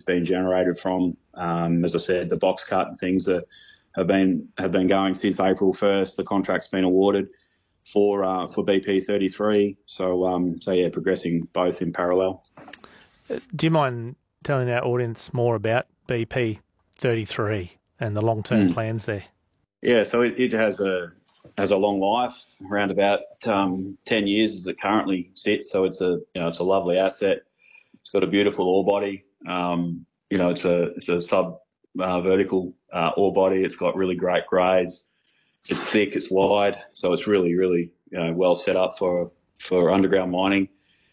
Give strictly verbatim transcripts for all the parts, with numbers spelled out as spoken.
been generated from. Um, as I said, the box cut and things are, have been have been going since April first. The contract's been awarded for uh, for B P thirty-three. So um, so yeah, progressing both in parallel. Do you mind telling our audience more about B P thirty-three and the long-term mm. plans there? Yeah, so it, it has a has a long life, around about um, ten years as it currently sits. So it's a you know it's a lovely asset. It's got a beautiful ore body. Um, you know, it's a it's a sub uh, vertical uh, ore body. It's got really great grades. It's thick, it's wide, so it's really really you know, well set up for for underground mining.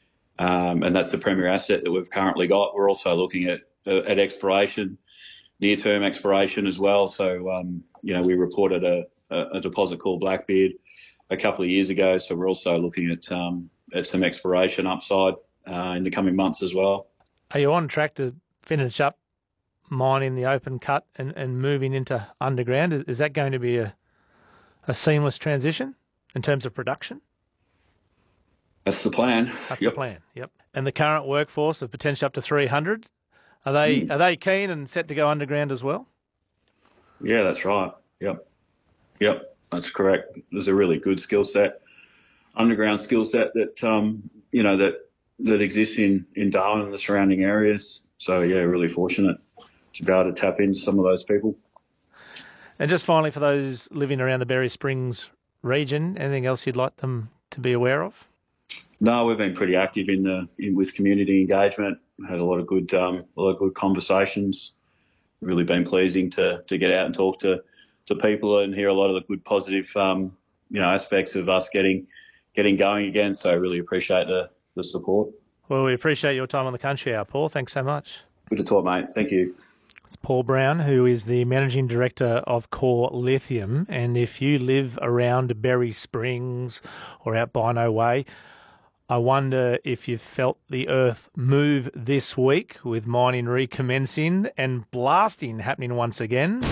Um, and that's the premier asset that we've currently got. We're also looking at at exploration, near-term exploration as well. So, um, you know, we reported a, a, a deposit called Blackbeard a couple of years ago. So we're also looking at um, at some exploration upside uh, in the coming months as well. Are you on track to finish up mining the open cut and, and moving into underground? Is, is that going to be a, a seamless transition in terms of production? That's the plan. That's yep. the plan, yep. And the current workforce of potentially up to three hundred, are they mm. are they keen and set to go underground as well? Yeah, that's right. Yep. Yep, that's correct. There's a really good skill set, underground skill set that, um, you know, that that exists in, in Darwin and the surrounding areas. So, yeah, really fortunate to be able to tap into some of those people. And just finally, for those living around the Berry Springs region, anything else you'd like them to be aware of? No, we've been pretty active in the in, with community engagement. Had a lot of good um, a lot of good conversations. Really been pleasing to to get out and talk to, to people and hear a lot of the good positive um, you know aspects of us getting getting going again. So I really appreciate the, the support. Well, we appreciate your time on the Country Hour, Paul. Thanks so much. Good to talk, mate. Thank you. It's Paul Brown, who is the Managing Director of Core Lithium. And if you live around Berry Springs or out Bino Way, I wonder if you've felt the earth move this week with mining recommencing and blasting happening once again.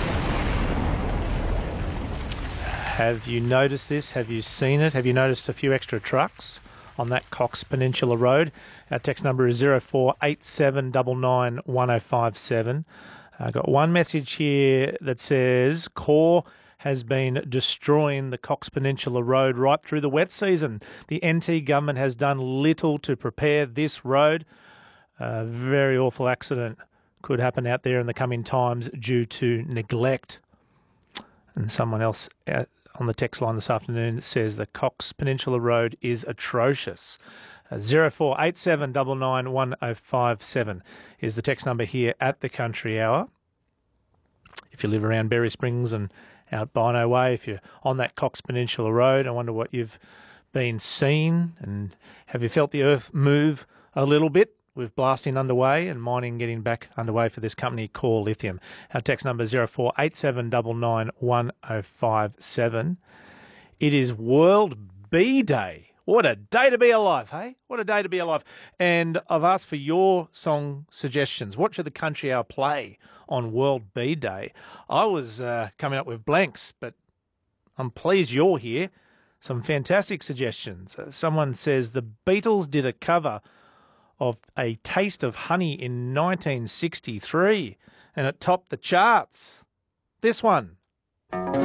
Have you noticed this? Have you seen it? Have you noticed a few extra trucks on that Cox Peninsula Road? Our text number is zero four eight seven nine nine one oh five seven. I've got one message here that says Core has been destroying the Cox Peninsula Road right through the wet season. The N T government has done little to prepare this road. A very awful accident could happen out there in the coming times due to neglect. And someone else on the text line this afternoon says the Cox Peninsula Road is atrocious. Uh, zero four eight seven nine nine one oh five seven is the text number here at the Country Hour. If you live around Berry Springs and out Bino Way, if you're on that Cox Peninsula Road, I wonder what you've been seeing, and have you felt the earth move a little bit with blasting underway and mining getting back underway for this company, Core Lithium? Our text number is zero four eight seven nine nine one oh five seven. It is World Bee Day. What a day to be alive, hey? What a day to be alive. And I've asked for your song suggestions. What should the Country Hour play on World Bee Day? I was uh, coming up with blanks, but I'm pleased you're here. Some fantastic suggestions. Uh, someone says the Beatles did a cover of A Taste of Honey in nineteen sixty-three, and it topped the charts. This one.